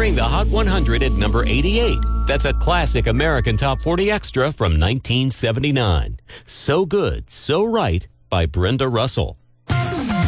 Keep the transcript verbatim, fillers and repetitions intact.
entering the Hot one hundred at number eighty-eight. That's a classic American Top forty extra from nineteen seventy-nine. So Good, So Right by Brenda Russell.